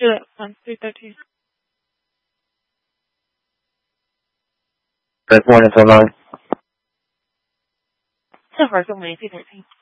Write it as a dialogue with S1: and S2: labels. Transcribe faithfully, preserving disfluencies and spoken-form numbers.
S1: Juliet one, three thirteen.
S2: Good morning, so long.
S1: So far, so many, three thirteen.